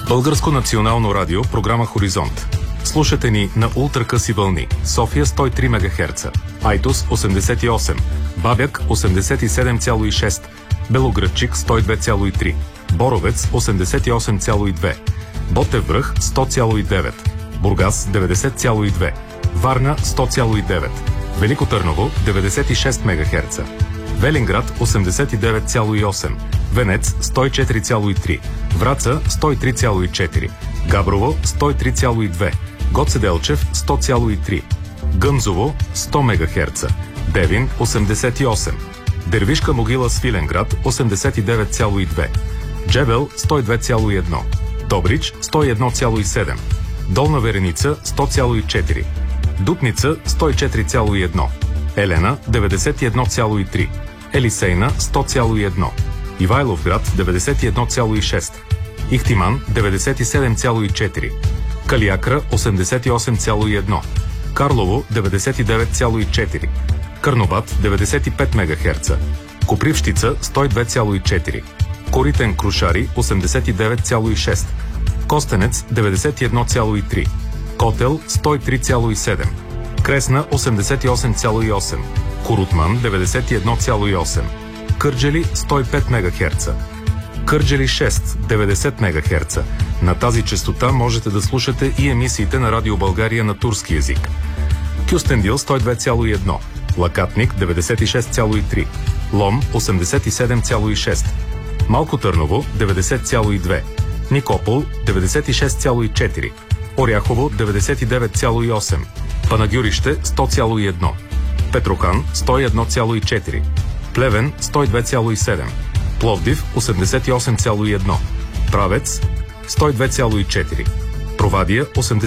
Българско национално радио, програма Хоризонт. Слушате ни на ултракъси вълни. София 103 МГц, Айтос 88, Бабяк 87,6, Белоградчик 102,3, Боровец 88,2, Ботев връх 100,9, Бургас 90,2, Варна 100,9, Велико Търново 96 МГц, Велинград 89,8, Венец 104,3, Враца 103,4, Габрово 103,2, Гоце Делчев 100,3, Гъмзово 100 МГц, Девин 88, Дервишка могила Свиленград 89,2, Джебел 102,1, Добрич 101,7, Долна Вереница 100,4, Дупница 104,1, Елена 91,3, Елисейна 100,1, Ивайловград 91,6, Ихтиман 97,4, Калиакра 88,1, Карлово 99,4, Карнобат 95 МГц, Копривщица 102,4, Коритен Крушари 89,6, Костенец 91,3, Котел 103,7, Кресна 88,8, Корутман 91,8, Кърджали 105 МГц, Кърджали 6 90 МГц. На тази честота можете да слушате и емисиите на Радио България на турски език. Кюстендил 102,1, Лакатник 96,3, Лом 87,6, Малко Търново 90,2, Никопол 96,4, Оряхово 99,8, Панагюрище 100,1, Петрохан 101,4, Плевен 102,7, Пловдив 88,1, Правец 102,4, Провадия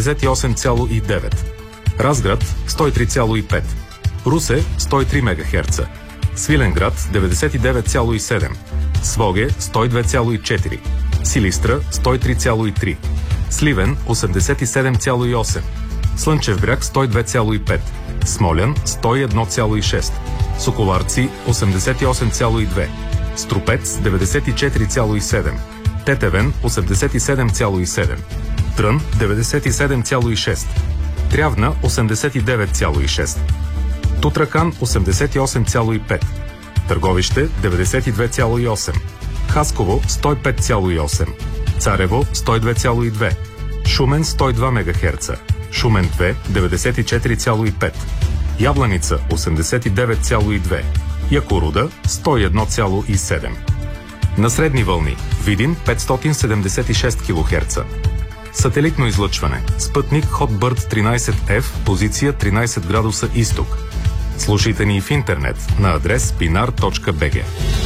88,9, Разград 103,5, Русе 103 МГц, Свиленград 99,7, Своге 102,4, Силистра 103,3, Сливен 87,8, Слънчев бряг 102,5, Смолян 101,6, Соколарци 88,2, Струпец 94,7, Тетевен 87,7, Трън 97,6, Трявна 89,6, Тутракан 88,5, Търговище 92,8, Хасково 105,8, Царево 102,2, Шумен 102 МГц, Шумен 2 94,5, Ябланица 89,2, Якоруда 101,7. На средни вълни Видин 576 кГц. Сателитно излъчване. Спътник Hotbird 13F, позиция 13 градуса изток. Слушайте ни в интернет на адрес pinar.bg.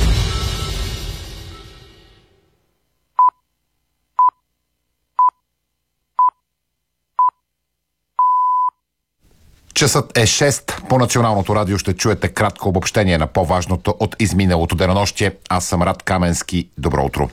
Часът е 6. По Националното радио ще чуете кратко обобщение на по-важното от изминалото денонощие. Аз съм Рад Каменски. Добро утро.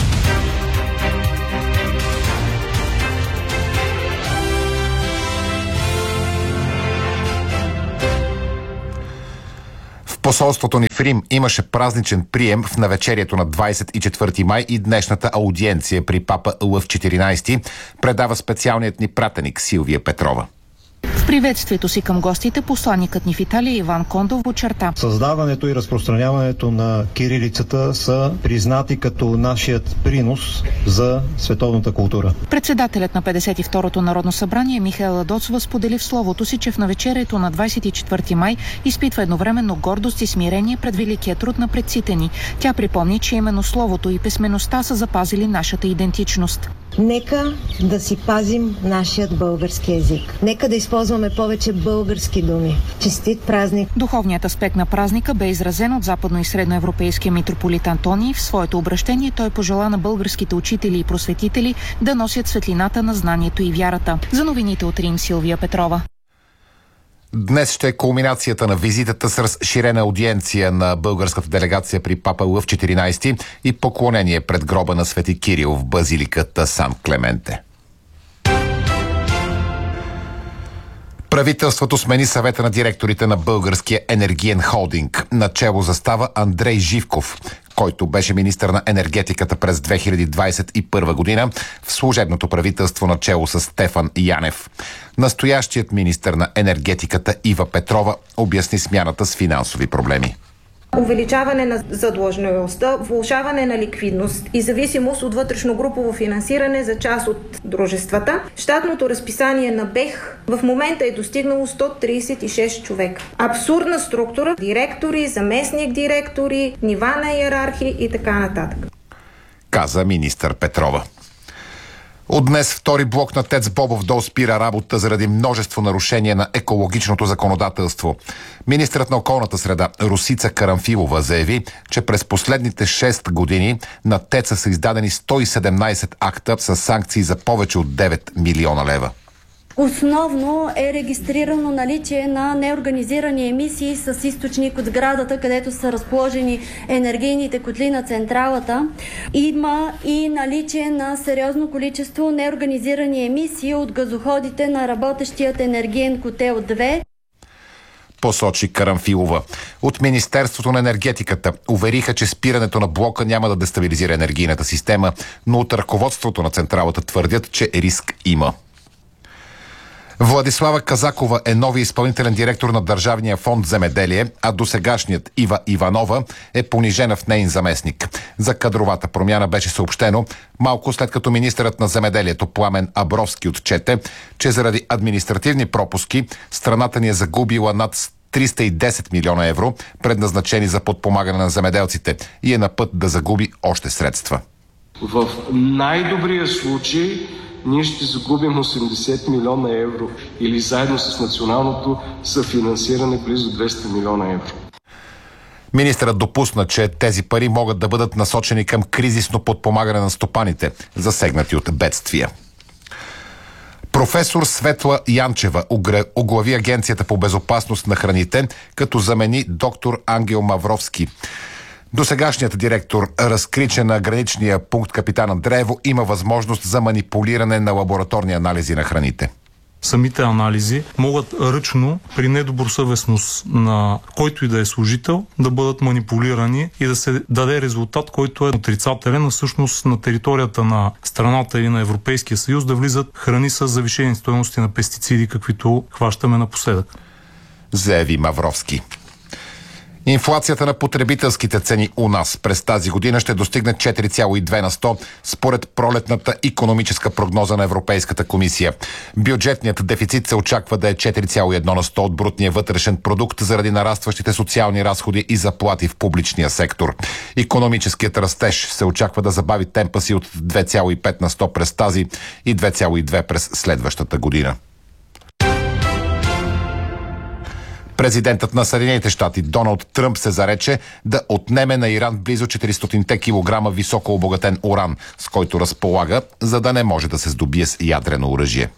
В посолството ни в Рим имаше празничен прием в навечерието на 24 май и днешната аудиенция при папа Лъв 14 предава специалният ни пратеник Силвия Петрова. В приветствието си към гостите посланникът ни в Италия Иван Кондов очерта: създаването и разпространяването на кирилицата са признати като нашият принос за световната култура. Председателят на 52-то Народно събрание Михаела Доцова сподели в словото си, че в навечерието на 24 май изпитва едновременно гордост и смирение пред великия труд на предците ни. Тя припомни, че именно словото и писмеността са запазили нашата идентичност. Нека да си пазим нашият български език. Нека да използваме повече български думи. Честит празник! Духовният аспект на празника бе изразен от западно- и средноевропейския митрополит Антоний. В своето обращение той пожела на българските учители и просветители да носят светлината на знанието и вярата. За новините от Рим, Силвия Петрова. Днес ще е кулминацията на визитата с разширена аудиенция на българската делегация при папа Лъв 14 и поклонение пред гроба на Свети Кирил в базиликата Сан Клементе. Правителството смени съвета на директорите на Българския енергиен холдинг. Начело застава Андрей Живков, който беше министър на енергетиката през 2021 година в служебното правителство начело с Стефан Янев. Настоящият министър на енергетиката Ива Петрова обясни смяната с финансови проблеми. Увеличаване на задлъжнялостта, влошаване на ликвидност и зависимост от вътрешно-групово финансиране за част от дружествата. Щатното разписание на БЕХ в момента е достигнало 136 човека. Абсурдна структура, директори, заместник директори, нива на иерархии и така нататък. Каза министър Петрова. От днес втори блок на ТЕЦ Бобов дол спира работа заради множество нарушения на екологичното законодателство. Министърът на околната среда Росица Карамфилова заяви, че през последните 6 години на ТЕЦ са издадени 117 акта с санкции за повече от 9 милиона лева. Основно е регистрирано наличие на неорганизирани емисии с източник от сградата, където са разположени енергийните котли на централата. Има и наличие на сериозно количество неорганизирани емисии от газоходите на работещият енергиен котел 2. Посочи Карамфилова. От Министерството на енергетиката увериха, че спирането на блока няма да дестабилизира енергийната система, но от ръководството на централата твърдят, че риск има. Владислава Казакова е нови изпълнителен директор на Държавния фонд земеделие, а досегашният Ива Иванова е понижена в нейн заместник. За кадровата промяна беше съобщено малко след като министърът на земеделието Пламен Абровски отчете, че заради административни пропуски страната ни е загубила над 310 милиона евро, предназначени за подпомагане на земеделците, и е на път да загуби още средства. В най-добрия случай ние ще загубим 80 милиона евро или заедно с националното съфинансиране близо 200 милиона евро. Министърът допусна, че тези пари могат да бъдат насочени към кризисно подпомагане на стопаните, засегнати от бедствия. Професор Светла Янчева оглави Агенцията по безопасност на храните, като замени доктор Ангел Мавровски. Досегашният директор разкри, че на граничния пункт Капитан Андреево има възможност за манипулиране на лабораторни анализи на храните. Самите анализи могат ръчно, при недобросъвестност на който и да е служител, да бъдат манипулирани и да се даде резултат, който е отрицателен, а всъщност на територията на страната или на Европейския съюз да влизат храни с завишени стойности на пестициди, каквито хващаме напоследък. Заяви Мавровски. Инфлацията на потребителските цени у нас през тази година ще достигне 4,2 на 100 според пролетната икономическа прогноза на Европейската комисия. Бюджетният дефицит се очаква да е 4,1 на 100 от брутния вътрешен продукт заради нарастващите социални разходи и заплати в публичния сектор. Икономическият растеж се очаква да забави темпа си от 2,5 на 100 през тази и 2,2 през следващата година. Президентът на Съединените щати Доналд Тръмп се зарече да отнеме на Иран близо 400 кг високо обогатен уран, с който разполага, за да не може да се здобие с ядрено оръжие.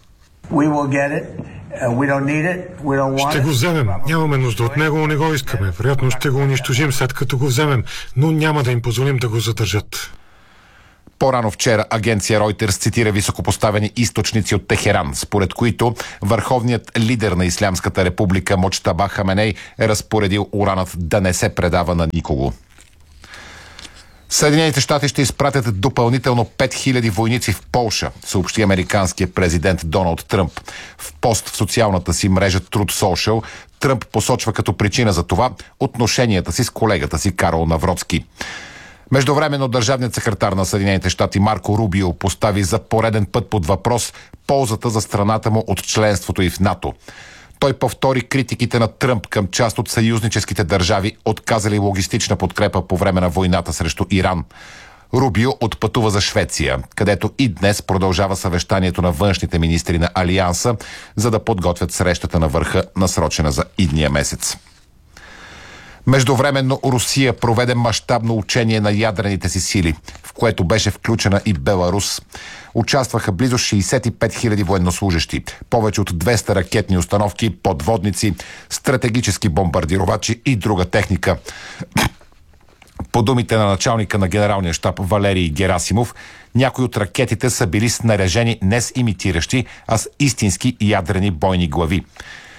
Ще го вземем. Нямаме нужда от него, не го искаме. Вероятно ще го унищожим след като го вземем, но няма да им позволим да го задържат. По-рано вчера агенция Reuters цитира високопоставени източници от Техеран, според които върховният лидер на Ислямската република Муджтаба Хаменей е разпоредил уранът да не се предава на никого. Съединените щати ще изпратят допълнително 5000 войници в Полша, съобщи американският президент Доналд Тръмп. В пост в социалната си мрежа Truth Social Тръмп посочва като причина за това отношенията си с колегата си Карл Навроцки. Междувременно държавният секретар на Съединените щати Марко Рубио постави за пореден път под въпрос ползата за страната му от членството и в НАТО. Той повтори критиките на Тръмп към част от съюзническите държави, отказали логистична подкрепа по време на войната срещу Иран. Рубио отпътува за Швеция, където и днес продължава съвещанието на външните министри на Алианса, за да подготвят срещата на върха, насрочена за идния месец. Междувременно Русия проведе мащабно учение на ядрените си сили, в което беше включена и Беларус. Участваха близо 65 000 военнослужещи, повече от 200 ракетни установки, подводници, стратегически бомбардировачи и друга техника. По думите на началника на генералния щаб Валерий Герасимов, някои от ракетите са били снаряжени не с имитиращи, а с истински ядрени бойни глави.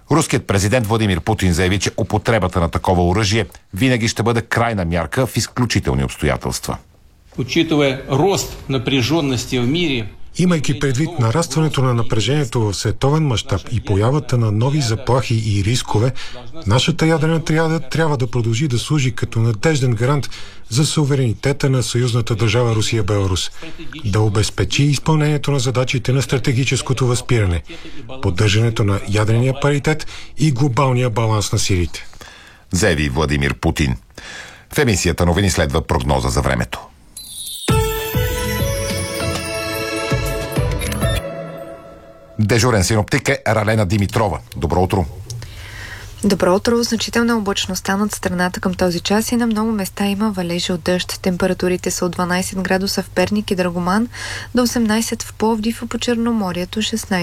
Руският президент Владимир Путин заяви, че употребата на такова оръжие винаги ще бъде крайна мярка в изключителни обстоятелства. Учитывая рост напряженности в мире, имайки предвид нарастването на напрежението в световен мащаб и появата на нови заплахи и рискове, нашата ядрена триада трябва да продължи да служи като надежден гарант за суверенитета на съюзната държава Русия-Беларус, да обезпечи изпълнението на задачите на стратегическото възпиране, поддържането на ядрения паритет и глобалния баланс на силите. Заяви Владимир Путин. В емисията новини следва прогноза за времето. Дежурен синоптик е Ралена Димитрова. Добро утро! Добро утро! Значителна облачността над страната към този час и на много места има валежи от дъжд. Температурите са от 12 градуса в Перник и Драгоман до 18 в Пловдив, и по Черноморието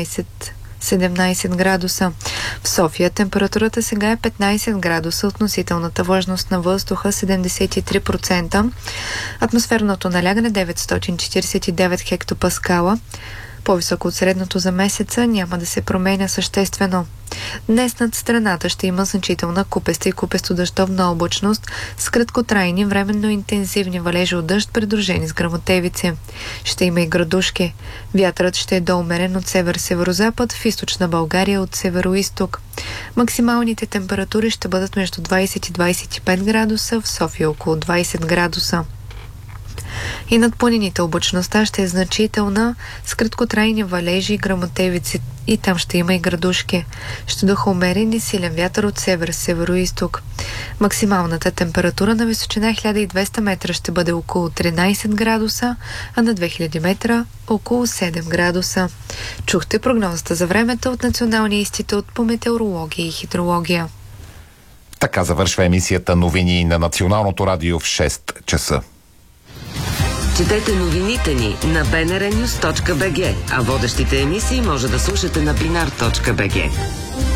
17 градуса. В София температурата сега е 15 градуса, относителната влажност на въздуха 73%, атмосферното налягане 949 хектопаскала, по-високо от средното за месеца, няма да се променя съществено. Днес над страната ще има значителна купеста и купесто-дъждовна облачност с краткотрайни, временно интензивни валежи от дъжд, придружени с гръмотевици. Ще има и градушки. Вятърът ще е доумерен от север-северозапад, в източна България от северо-исток. Максималните температури ще бъдат между 20 и 25 градуса, в София около 20 градуса. И над планините облачността ще е значителна, с краткотрайни валежи и гръмотевици, и там ще има и градушки. Ще духа умерен и силен вятър от север-северо-исток. Максималната температура на височина 1200 метра ще бъде около 13 градуса, а на 2000 метра около 7 градуса. Чухте прогнозата за времето от Националния институт по метеорология и хидрология. Така завършва емисията новини на Националното радио в 6 часа. Четете новините ни на bnrnews.bg, а водещите емисии може да слушате на binar.bg.